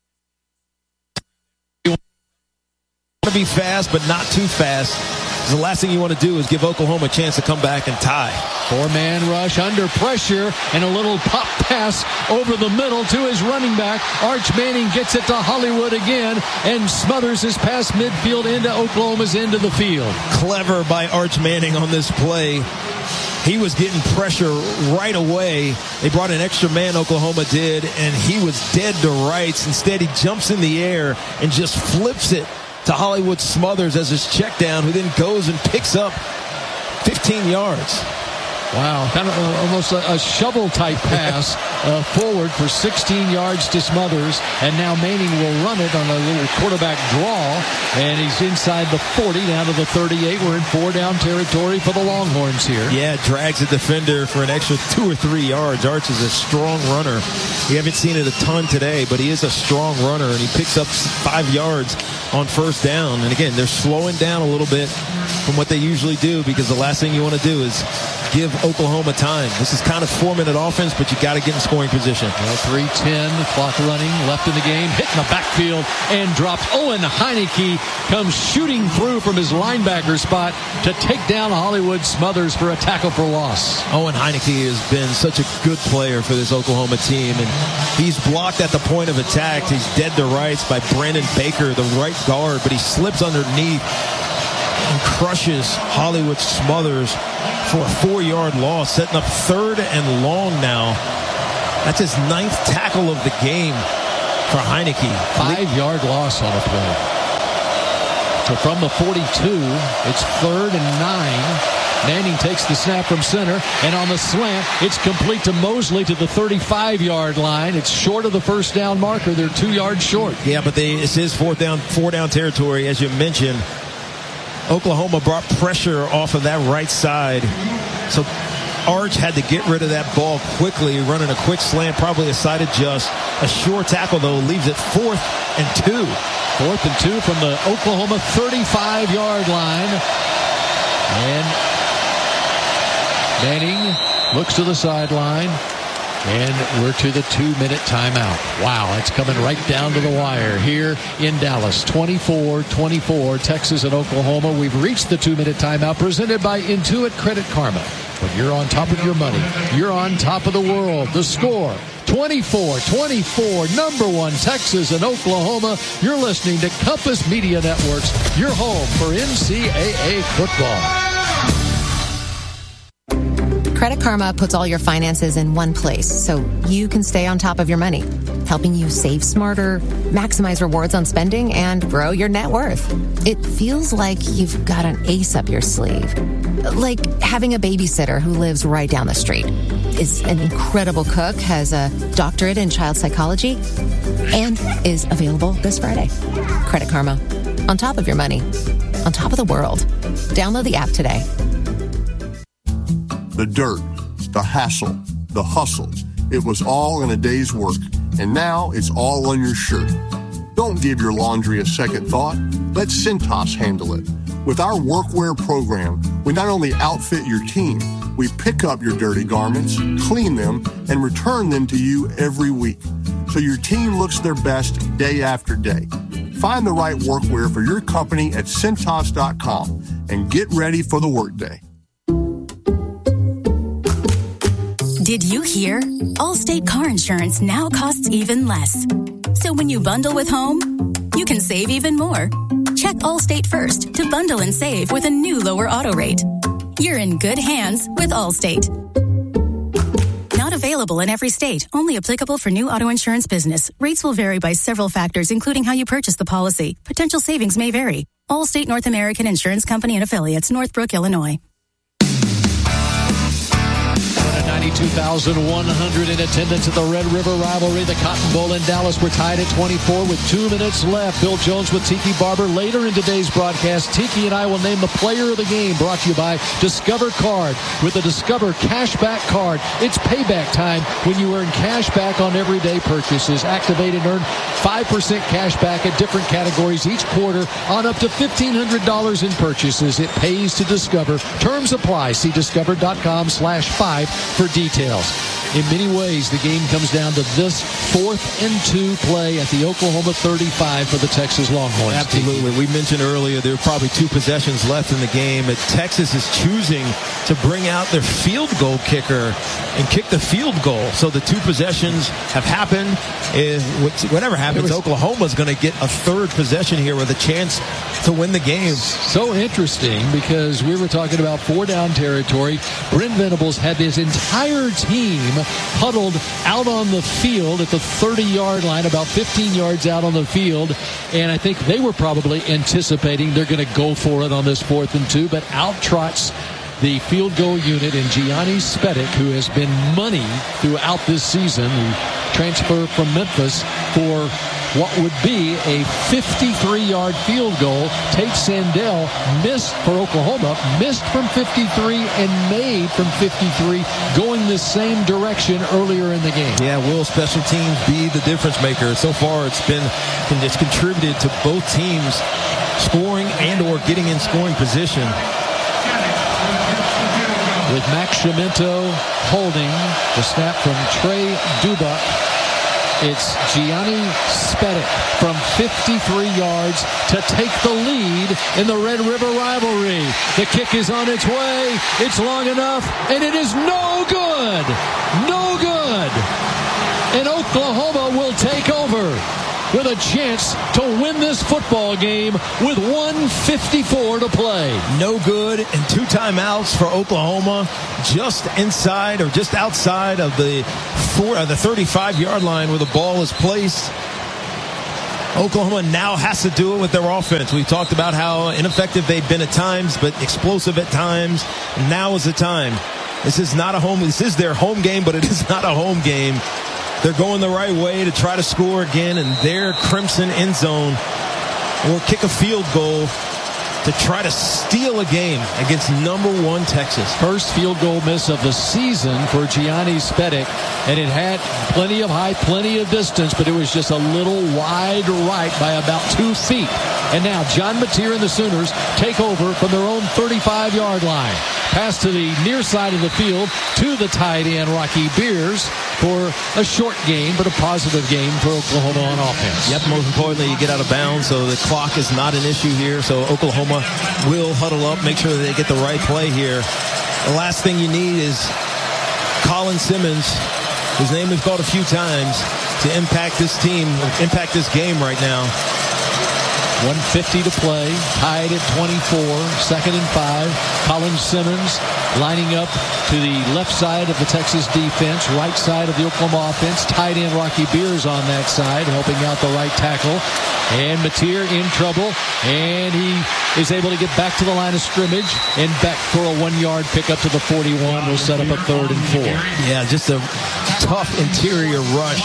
You want to be fast, but not too fast. The last thing you want to do is give Oklahoma a chance to come back and tie. Four-man rush under pressure and a little pop pass over the middle to his running back. Arch Manning gets it to Hollywood again, and Smothers is past midfield into Oklahoma's end of the field. Clever by Arch Manning on this play. He was getting pressure right away. They brought an extra man, Oklahoma did, and he was dead to rights. Instead, he jumps in the air and just flips it to Hollywood Smothers as his check down, who then goes and picks up fifteen yards. Wow, kind of a, almost a, a shovel-type pass uh, forward for sixteen yards to Smothers, and now Manning will run it on a little quarterback draw, and he's inside the forty, down to the thirty-eight. We're in four-down territory for the Longhorns here. Yeah, drags a defender for an extra two or three yards. Arch is a strong runner. We haven't seen it a ton today, but he is a strong runner, and he picks up five yards on first down. And again, they're slowing down a little bit from what they usually do, because the last thing you want to do is give Oklahoma time. This is kind of four-minute offense, but you got to get in scoring position. Well, three ten, clock running, left in the game, hit in the backfield, and dropped. Owen Heineke comes shooting through from his linebacker spot to take down Hollywood Smothers for a tackle for loss. Owen Heineke has been such a good player for this Oklahoma team, and he's blocked at the point of attack. He's dead to rights by Brandon Baker, the right guard, but he slips underneath and crushes Hollywood Smothers for a four-yard loss, setting up third and long now. That's his ninth tackle of the game for Heineke. Five-yard loss on a play. So from the forty-two, it's third and nine. Manning takes the snap from center, and on the slant, it's complete to Mosley to the thirty-five-yard line. It's short of the first down marker. They're two yards short. Yeah, but they, this is fourth down, four down territory, as you mentioned. Oklahoma brought pressure off of that right side. So Arch had to get rid of that ball quickly, running a quick slant, probably a side adjust. A short tackle, though, leaves it fourth and two. Fourth and two from the Oklahoma thirty-five-yard line. And Manning looks to the sideline. And we're to the two-minute timeout. Wow, that's coming right down to the wire here in Dallas. twenty-four twenty-four, Texas and Oklahoma. We've reached the two-minute timeout presented by Intuit Credit Karma. When you're on top of your money, you're on top of the world. The score, twenty-four twenty-four, number one, Texas and Oklahoma. You're listening to Compass Media Networks, your home for N C double A football. Credit Karma puts all your finances in one place so you can stay on top of your money, helping you save smarter, maximize rewards on spending, and grow your net worth. It feels like you've got an ace up your sleeve. Like having a babysitter who lives right down the street, is an incredible cook, has a doctorate in child psychology, and is available this Friday. Credit Karma. On top of your money. On top of the world. Download the app today. The dirt, the hassle, the hustle. It was all in a day's work, and now it's all on your shirt. Don't give your laundry a second thought. Let Cintas handle it. With our workwear program, we not only outfit your team, we pick up your dirty garments, clean them, and return them to you every week, so your team looks their best day after day. Find the right workwear for your company at Cintas dot com and get ready for the workday. Did you hear? Allstate car insurance now costs even less. So when you bundle with home, you can save even more. Check Allstate first to bundle and save with a new lower auto rate. You're in good hands with Allstate. Not available in every state. Only applicable for new auto insurance business. Rates will vary by several factors, including how you purchase the policy. Potential savings may vary. Allstate North American Insurance Company and Affiliates, Northbrook, Illinois. ninety-two thousand one hundred in attendance at the Red River Rivalry. The Cotton Bowl in Dallas. We're tied at twenty-four with two minutes left. Bill Jones with Tiki Barber. Later in today's broadcast, Tiki and I will name the player of the game, brought to you by Discover Card. With the Discover Cashback Card, it's payback time when you earn cash back on everyday purchases. Activate and earn five percent cash back at different categories each quarter on up to fifteen hundred dollars in purchases. It pays to Discover. Terms apply. See discover.com slash five for details. In many ways, the game comes down to this fourth and two play at the Oklahoma thirty-five for the Texas Longhorns. Absolutely. We mentioned earlier there are probably two possessions left in the game, but Texas is choosing to bring out their field goal kicker and kick the field goal. So the two possessions have happened. If whatever happens, Oklahoma's going to get a third possession here with a chance to win the game. So interesting, because we were talking about four down territory. Brent Venables had his entire team huddled out on the field at the thirty-yard line, about fifteen yards out on the field, and I think they were probably anticipating they're going to go for it on this fourth and two, but out trots the field goal unit in Gianni Spedic, who has been money throughout this season, who transferred from Memphis for what would be a fifty-three-yard field goal. Tate Sandell missed for Oklahoma, missed from fifty-three and made from fifty-three, going the same direction earlier in the game. Yeah, will special teams be the difference maker? So far, it's been it's contributed to both teams scoring and or getting in scoring position. With Max Chiamento holding the snap from Trey Dubuck, it's Gianni Spedic from fifty-three yards to take the lead in the Red River rivalry. The kick is on its way. It's long enough, and it is no good. No good. And Oklahoma will take over with a chance to win this football game with one fifty-four to play. No good, and two timeouts for Oklahoma, just inside or just outside of the four, uh, the thirty-five-yard line where the ball is placed. Oklahoma now has to do it with their offense. We talked about how ineffective they've been at times, but explosive at times. Now is the time. This is not a home. This is their home game, but it is not a home game. They're going the right way to try to score again in their Crimson end zone or kick a field goal to try to steal a game against number one Texas. First field goal miss of the season for Gianni Spedic, and it had plenty of height, plenty of distance, but it was just a little wide right by about two feet. And now John Mateer and the Sooners take over from their own thirty-five-yard line. Pass to the near side of the field to the tight end, Rocky Beers, for a short game, but a positive game for Oklahoma on offense. Yep, most importantly, you get out of bounds, so the clock is not an issue here. So Oklahoma will huddle up, make sure that they get the right play here. The last thing you need is Colin Simmons, whose name we've called a few times, to impact this team, impact this game right now. one fifty to play, tied at twenty-four, second and five. Colin Simmons lining up to the left side of the Texas defense, right side of the Oklahoma offense. Tight end Rocky Beers on that side, helping out the right tackle. And Mateer in trouble, and he is able to get back to the line of scrimmage and back for a one-yard pickup to the forty-one. Will set up a third and four. Yeah, just a tough interior rush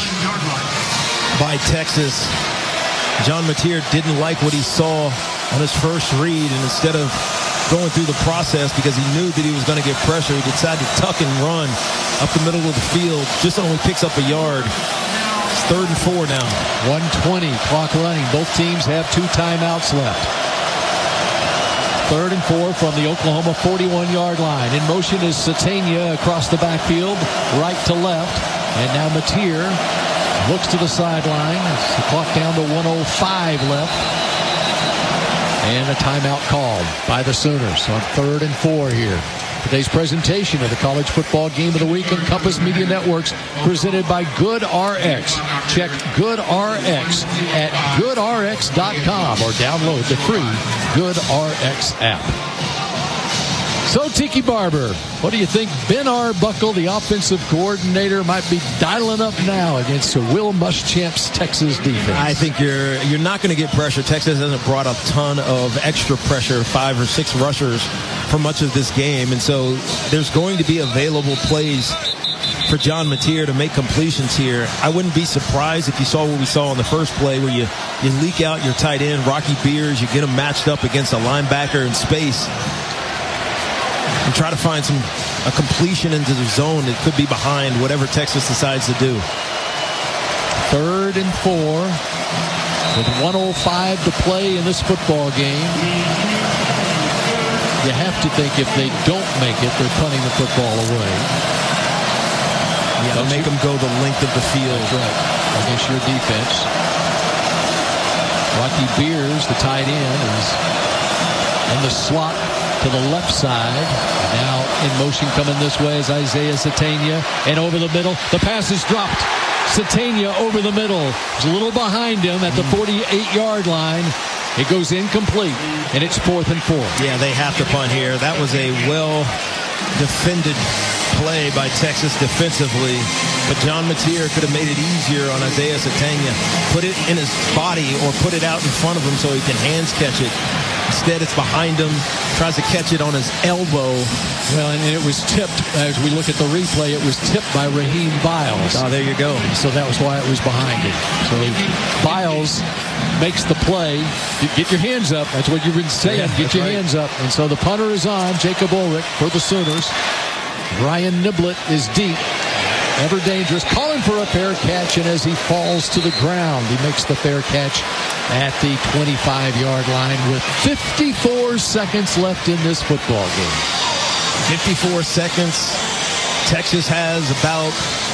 by Texas. John Mateer didn't like what he saw on his first read, and instead of going through the process because he knew that he was going to get pressure, he decided to tuck and run up the middle of the field. Just only picks up a yard. It's third and four now. one twenty, clock running. Both teams have two timeouts left. Third and four from the Oklahoma forty-one-yard line. In motion is Satania across the backfield, right to left. And now Mateer looks to the sideline. It's the clock down to one oh five left. And a timeout called by the Sooners on third and four here. Today's presentation of the College Football Game of the Week on Compass Media Networks, presented by GoodRx. Check GoodRx at good R X dot com or download the free GoodRx app. So, Tiki Barber, what do you think? Ben Arbuckle, the offensive coordinator, might be dialing up now against Will Muschamp's Texas defense. I think you're you're not going to get pressure. Texas hasn't brought a ton of extra pressure, five or six rushers for much of this game. And so there's going to be available plays for John Mateer to make completions here. I wouldn't be surprised if you saw what we saw on the first play where you, you leak out your tight end, Rocky Beers, you get him matched up against a linebacker in space, and try to find some a completion into the zone that could be behind whatever Texas decides to do. Third and four with one oh five to play in this football game. You have to think if they don't make it, they're punting the football away. Yeah, they'll make them go the length of the field. That's right, against your defense. Rocky Beers, the tight end, is in the slot to the left side. Now in motion coming this way is Isaiah Satania. And over the middle, the pass is dropped. Satania over the middle. He's a little behind him at the forty-eight-yard line. It goes incomplete, and it's fourth and four. Yeah, they have to punt here. That was a well-defended play by Texas defensively. But John Mateer could have made it easier on Isaiah Satania. Put it in his body or put it out in front of him so he can hands catch it. Instead, it's behind him. Tries to catch it on his elbow. Well, and it was tipped, as we look at the replay, it was tipped by Raheem Biles. Oh, there you go. So that was why it was behind him. So Biles makes the play. Get your hands up. That's what you've been saying. Yeah, Get your right. hands up. And so the punter is on, Jacob Ulrich for the Sooners. Ryan Niblett is deep. Ever dangerous. Calling for a fair catch, and as he falls to the ground, he makes the fair catch at the twenty-five-yard line with fifty-four seconds left in this football game. fifty-four seconds. Texas has about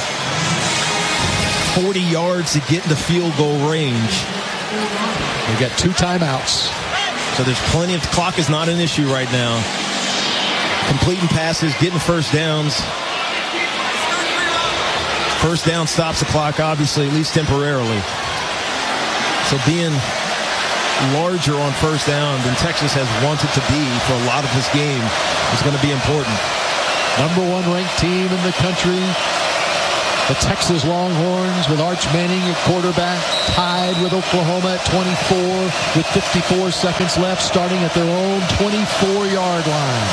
forty yards to get into field goal range. We've got two timeouts. So there's plenty of, the clock is not an issue right now. Completing passes, getting first downs. First down stops the clock, obviously, at least temporarily. So being larger on first down than Texas has wanted to be for a lot of this game is going to be important. Number one ranked team in the country, the Texas Longhorns, with Arch Manning at quarterback, tied with Oklahoma at twenty-four with fifty-four seconds left, starting at their own twenty-four-yard line.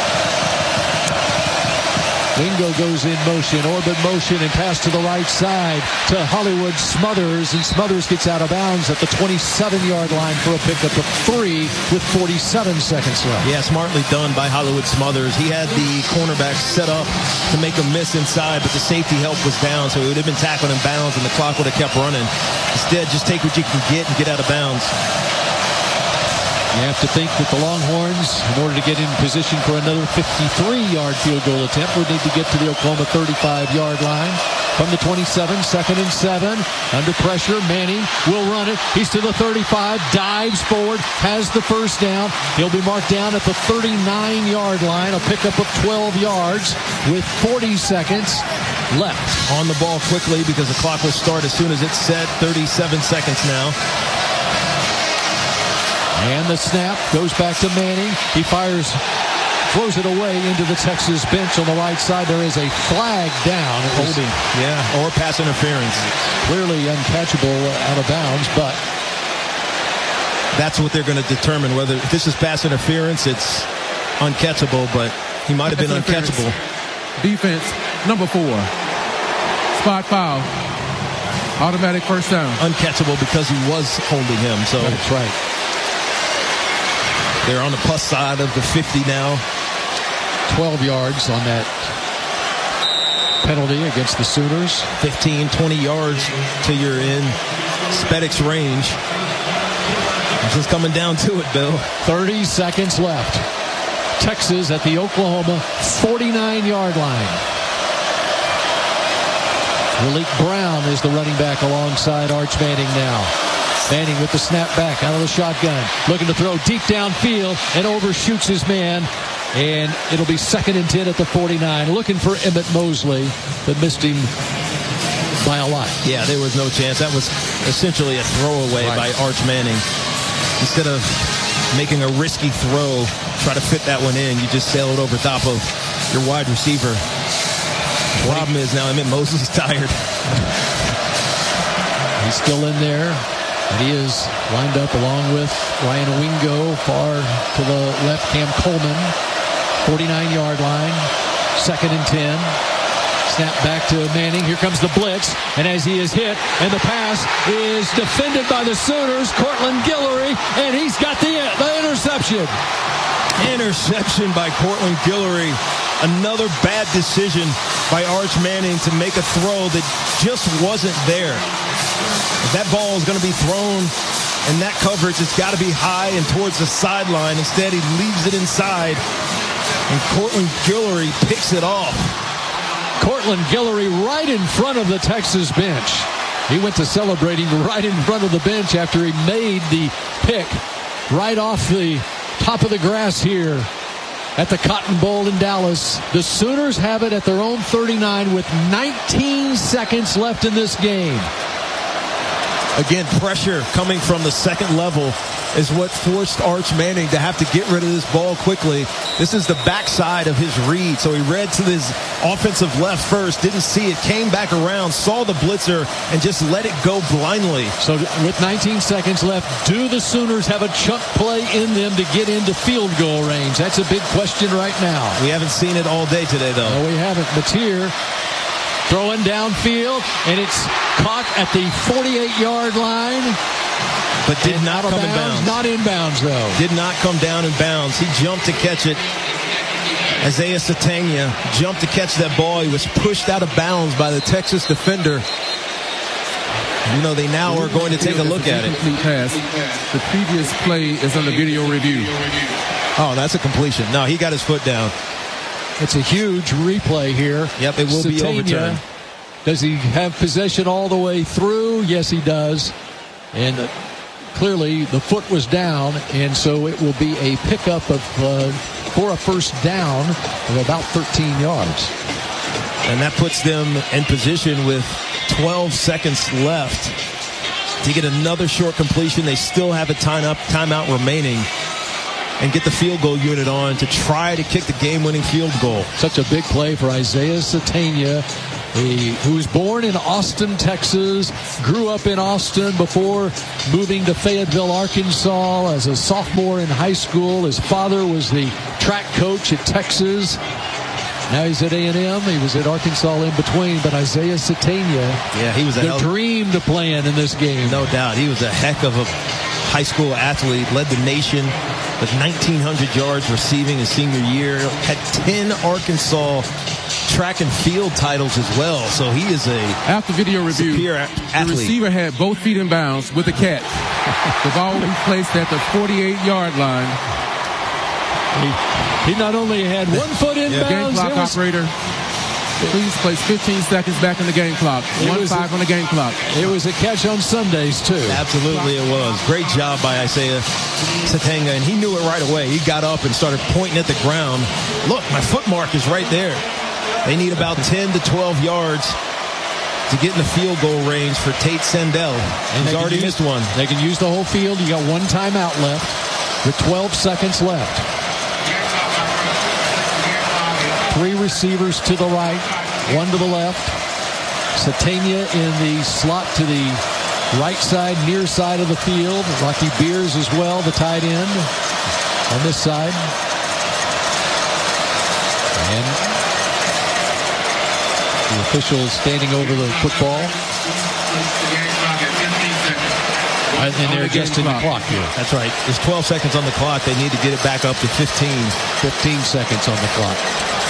Wingo goes in motion, orbit motion, and pass to the right side to Hollywood Smothers, and Smothers gets out of bounds at the twenty-seven-yard line for a pickup of three with forty-seven seconds left. Yeah, smartly done by Hollywood Smothers. He had the cornerback set up to make a miss inside, but the safety help was down, so he would have been tackled in bounds, and the clock would have kept running. Instead, just take what you can get and get out of bounds. You have to think that the Longhorns, in order to get in position for another fifty-three-yard field goal attempt, would need to get to the Oklahoma thirty-five-yard line. From the twenty-seven, second and seven. Under pressure, Manning will run it. He's to the thirty-five, dives forward, has the first down. He'll be marked down at the thirty-nine-yard line, a pickup of twelve yards with forty seconds left. On the ball quickly because the clock will start as soon as it's set. thirty-seven seconds now. And the snap goes back to Manning. He fires, throws it away into the Texas bench on the right side. There is a flag down. It was holding, yeah, or pass interference. Clearly uncatchable out of bounds, but that's what they're going to determine. Whether if this is pass interference, it's uncatchable, but he might have been uncatchable. Defense, number four. Spot foul. Automatic first down. Uncatchable because he was holding him. So that's right. They're on the plus side of the fifty now. twelve yards on that penalty against the Sooners. fifteen, twenty yards till you're in Spedic's range. It's just coming down to it, Bill. thirty seconds left. Texas at the Oklahoma forty-nine-yard line. Malik Brown is the running back alongside Arch Manning now. Manning with the snap back out of the shotgun. Looking to throw deep downfield and overshoots his man. And it'll be second and ten at the forty-nine. Looking for Emmett Mosley, but missed him by a lot. Yeah, there was no chance. That was essentially a throwaway right. by Arch Manning. Instead of making a risky throw, try to fit that one in, you just sail it over top of your wide receiver. The problem is now Emmett Moses is tired. He's still in there. And he is lined up along with Ryan Wingo, far to the left, Cam Coleman. forty-nine-yard line, second and ten. Snap back to Manning. Here comes the blitz. And as he is hit, and the pass is defended by the Sooners, Cortland Guillory, and he's got the, the interception. Interception by Cortland Guillory. Another bad decision by Arch Manning to make a throw that just wasn't there. If that ball is going to be thrown in that coverage, it's got to be high and towards the sideline. Instead, he leaves it inside, and Cortland Guillory picks it off. Cortland Guillory right in front of the Texas bench. He went to celebrating right in front of the bench after he made the pick right off the top of the grass here at the Cotton Bowl in Dallas. The Sooners have it at their own thirty-nine with nineteen seconds left in this game. Again, pressure coming from the second level is what forced Arch Manning to have to get rid of this ball quickly. This is the backside of his read. So he read to his offensive left first, didn't see it, came back around, saw the blitzer, and just let it go blindly. So with nineteen seconds left, do the Sooners have a chunk play in them to get into field goal range? That's a big question right now. We haven't seen it all day today, though. No, we haven't. Mateer throwing downfield, and it's caught at the forty-eight-yard line. But did not come in bounds. bounds. Not in bounds, though. Did not come down in bounds. He jumped to catch it. Isaiah Sategna jumped to catch that ball. He was pushed out of bounds by the Texas defender. You know, they now are going to take a look at it. Pass. The previous play is under video review. Oh, that's a completion. No, he got his foot down. It's a huge replay here. Yep, it will Sategna, be overturned. Does he have possession all the way through? Yes, he does. And uh, clearly the foot was down, and so it will be a pickup of uh, for a first down of about thirteen yards. And that puts them in position with twelve seconds left to get another short completion. They still have a time up, timeout remaining, and get the field goal unit on to try to kick the game-winning field goal. Such a big play for Isaiah Sategna, He, who was born in Austin, Texas, grew up in Austin before moving to Fayetteville, Arkansas as a sophomore in high school. His father was the track coach at Texas. Now he's at A and M. He was at Arkansas in between. But Isaiah Sategna, yeah, he was a the hell- dream to playing in this game. No doubt. He was a heck of a high school athlete, led the nation with nineteen hundred yards receiving his senior year, had ten Arkansas track and field titles as well. So he is a After video review, superior athlete. The receiver had both feet in bounds with the catch. The ball will be placed at the forty-eight-yard line. He, he not only had one foot in yeah. bounds. Game clock was, operator, please place fifteen seconds back on the game clock. One five a, on the game clock. It was a catch on Sundays, too. Absolutely it was. Great job by Isaiah Sategna, and he knew it right away. He got up and started pointing at the ground. Look, my foot mark is right there. They need about ten to twelve yards to get in the field goal range for Tate Sendell. And he's already use, missed one. They can use the whole field. You got one timeout left with twelve seconds left. Three receivers to the right, one to the left. Sategna in the slot to the right side, near side of the field. Rocky Beers as well, the tight end on this side. And the official is standing over the football. And they're adjusting the clock here. That's right. There's twelve seconds on the clock. They need to get it back up to fifteen. fifteen seconds on the clock.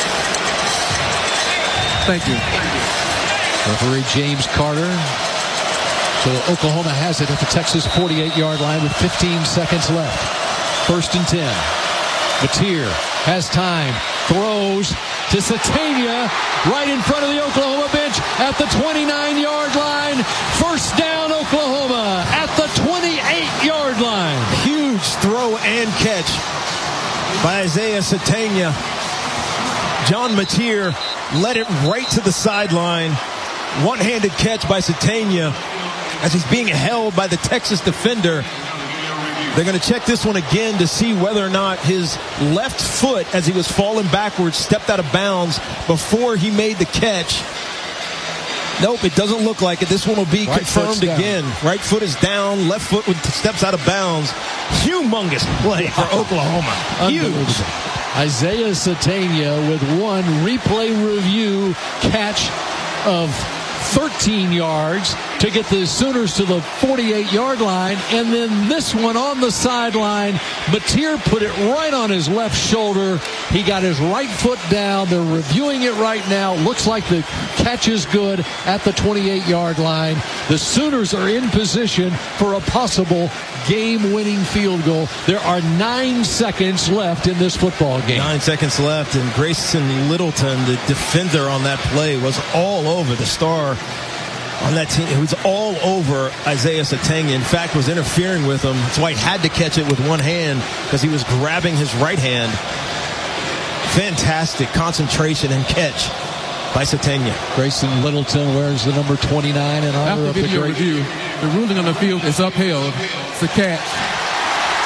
Thank you. Referee James Carter. So Oklahoma has it at the Texas forty-eight-yard line with fifteen seconds left. First and ten. Mateer has time. Throws to Sategna right in front of the Oklahoma bench at the twenty-nine-yard line. First down, Oklahoma at the twenty-eight-yard line. Huge throw and catch by Isaiah Sategna. John Mateer led it right to the sideline. One-handed catch by Sategna as he's being held by the Texas defender. They're going to check this one again to see whether or not his left foot, as he was falling backwards, stepped out of bounds before he made the catch. Nope, it doesn't look like it. This one will be Right confirmed again. Right foot is down. Left foot steps out of bounds. Humongous play for Oklahoma. Huge. Isaiah Sategna with one replay review catch of thirteen yards to get the Sooners to the forty-eight-yard line. And then this one on the sideline, Mateer put it right on his left shoulder. He got his right foot down. They're reviewing it right now. Looks like the catch is good at the twenty-eight-yard line. The Sooners are in position for a possible game-winning field goal. There are nine seconds left in this football game. Nine seconds left, and Grayson Littleton, the defender on that play, was all over the star on that team. It was all over Isaiah Sategna. In fact, was interfering with him. That's why he had to catch it with one hand, because he was grabbing his right hand. Fantastic concentration and catch by Sategna. Grayson Littleton wears the number twenty-nine in honor After of the video great... review, the ruling on the field is upheld. It's a catch.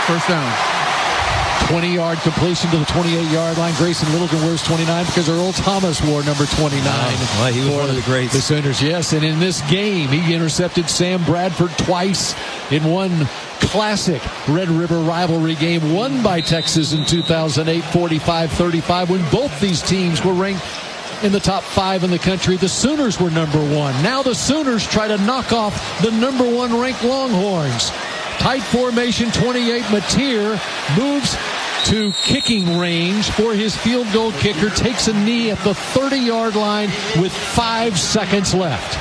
First down. twenty-yard completion to the twenty-eight-yard line. Grayson Littleton wears twenty-nine because Earl Thomas wore number twenty-nine. Wow. Well, he was one of the greats. The Sooners, yes. And in this game, he intercepted Sam Bradford twice in one classic Red River rivalry game won by Texas in two thousand eight, forty-five thirty-five, when both these teams were ranked in the top five in the country. The Sooners were number one. Now the Sooners try to knock off the number one ranked Longhorns. Tight formation, twenty-eight. Mateer moves to kicking range for his field goal kicker. Takes a knee at the thirty-yard line with five seconds left.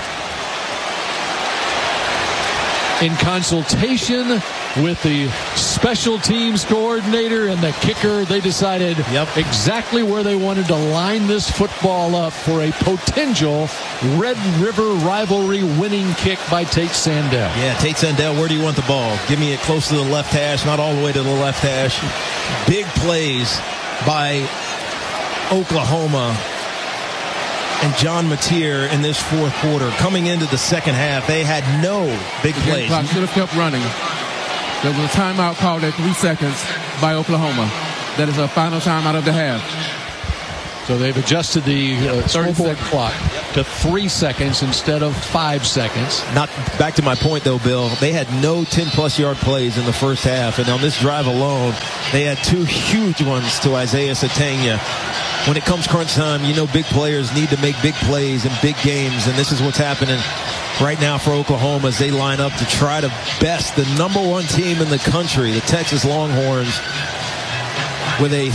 In consultation with the special teams coordinator and the kicker, they decided yep. exactly where they wanted to line this football up for a potential Red River rivalry winning kick by Tate Sandell. Yeah, Tate Sandell, where do you want the ball? Give me it close to the left hash, not all the way to the left hash. Big plays by Oklahoma and John Mateer in this fourth quarter. Coming into the second half, they had no big the plays. Clock should have kept running. There was a timeout called at three seconds by Oklahoma. That is a final timeout of the half. So they've adjusted the uh, scoreboard clock to three seconds instead of five seconds. Not back to my point, though, Bill. They had no ten-plus yard plays in the first half, and on this drive alone, they had two huge ones to Isaiah Sategna. When it comes crunch time, you know big players need to make big plays in big games, and this is what's happening right now for Oklahoma as they line up to try to best the number one team in the country, the Texas Longhorns, with a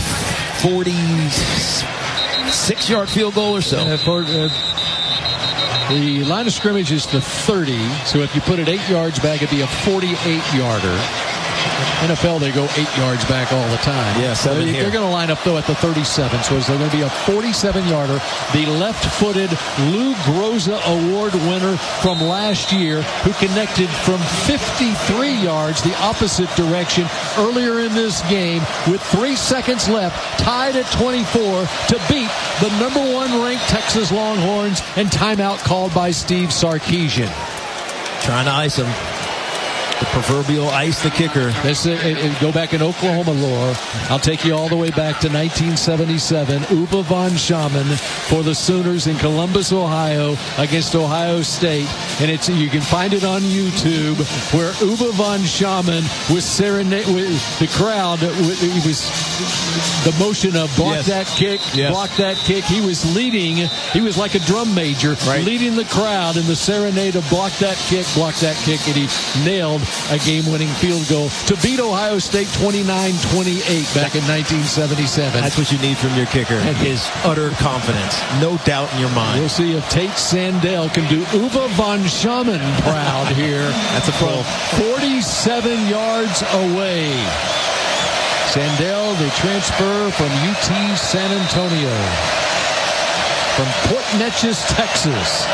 forty-six-yard field goal or so. Uh, for, uh, the line of scrimmage is the thirty, so if you put it eight yards back, it'd be a forty-eight-yarder. N F L, they go eight yards back all the time. Yeah, seven so here. They're going to line up, though, at the thirty-seven. So it's going to be a forty-seven-yarder. The left-footed Lou Groza Award winner from last year, who connected from fifty-three yards the opposite direction earlier in this game with three seconds left, tied at twenty-four to beat the number one ranked Texas Longhorns, and timeout called by Steve Sarkisian. Trying to ice him. The proverbial ice the kicker. This, it, it, go back in Oklahoma lore. I'll take you all the way back to nineteen seventy-seven. Uwe von Schamann for the Sooners in Columbus, Ohio, against Ohio State. And it's you can find it on YouTube where Uwe von Schamann was serenade with the crowd. He was the motion of block yes. that kick, yes. block that kick. He was leading. He was like a drum major, right. leading the crowd in the serenade of block that kick, block that kick, and he nailed a game-winning field goal to beat Ohio State twenty-nine twenty-eight back in nineteen seventy-seven. That's what you need from your kicker, and his utter confidence. No doubt in your mind. We'll see if Tate Sandell can do Uwe von Schamann proud here. That's a pull. forty-seven yards away. Sandell, the transfer from U T San Antonio, from Port Neches, Texas.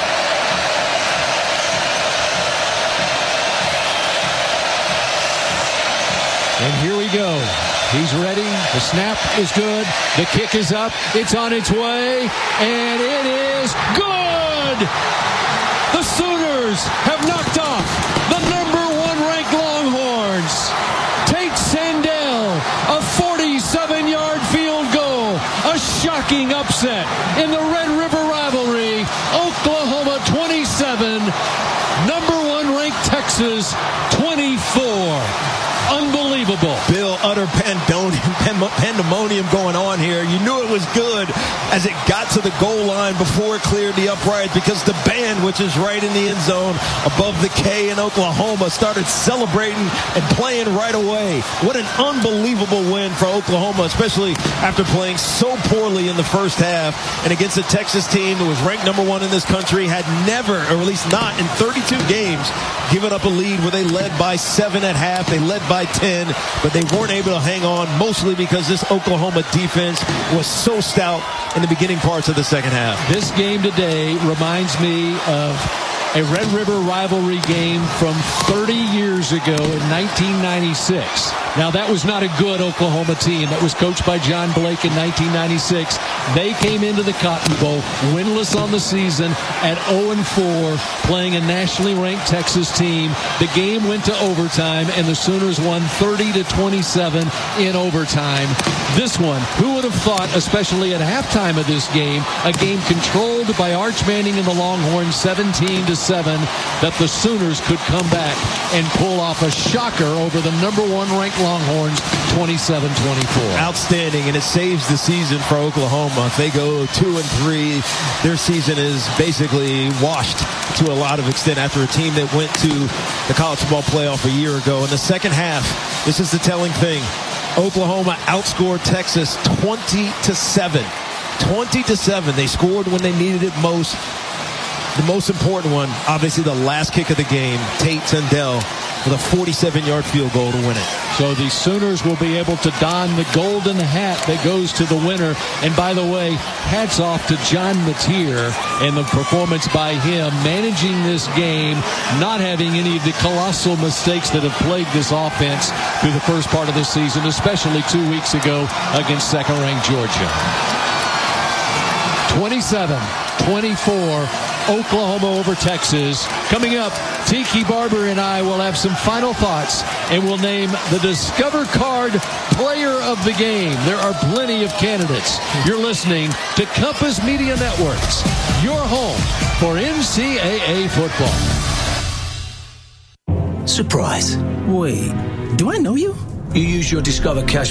And here we go. He's ready. The snap is good. The kick is up. It's on its way. And it is good. The Sooners have knocked off the number one ranked Longhorns. Tate Sandell, a forty-seven-yard field goal. A shocking upset in the Red River rivalry. Oklahoma twenty-seven. Number one ranked Texas twenty-four. Unbelievable. Bill, utter pandemonium going on here. You knew it was good as it got to the goal line before it cleared the upright, because the band, which is right in the end zone above the K in Oklahoma, started celebrating and playing right away. What an unbelievable win for Oklahoma, especially after playing so poorly in the first half and against a Texas team that was ranked number one in this country, had never, or at least not in thirty-two games, given up a lead where they led by seven at half. They led by ten, but they weren't able to hang on, mostly because this Oklahoma defense was so stout in the beginning parts of the second half. This game today reminds me of a Red River rivalry game from thirty years ago in nineteen ninety-six. Now, that was not a good Oklahoma team that was coached by John Blake in nineteen ninety-six. They came into the Cotton Bowl winless on the season at oh and four, playing a nationally ranked Texas team. The game went to overtime, and the Sooners won thirty to twenty-seven in overtime. This one, who would have thought, especially at halftime of this game, a game controlled by Arch Manning and the Longhorns seventeen to seven, that the Sooners could come back and pull off a shocker over the number one ranked Longhorns twenty-seven twenty-four. Outstanding, and it saves the season for Oklahoma. If they go two and three, their season is basically washed to a lot of extent after a team that went to the college football playoff a year ago. In the second half, this is the telling thing. Oklahoma outscored Texas twenty to seven. twenty to seven. They scored when they needed it most. The most important one, obviously the last kick of the game, Tate Sandell with a forty-seven-yard field goal to win it. So the Sooners will be able to don the golden hat that goes to the winner. And by the way, hats off to John Mateer and the performance by him, managing this game, not having any of the colossal mistakes that have plagued this offense through the first part of the season, especially two weeks ago against second-ranked Georgia. twenty-seven twenty-four, Oklahoma over Texas. Coming up, Tiki Barber and I will have some final thoughts, and we'll name the Discover Card Player of the Game. There are plenty of candidates. You're listening to Compass Media Networks, your home for N C double A football. Surprise. Wait, do I know you? You use your Discover Cash